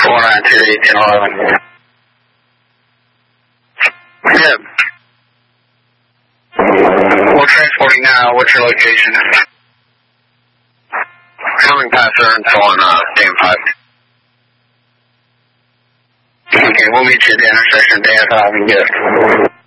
492-1811. Good. We're transporting now. What's your location? Coming past Earnsville on Dam 5. Okay, we'll meet you at the intersection of Dam 5 and get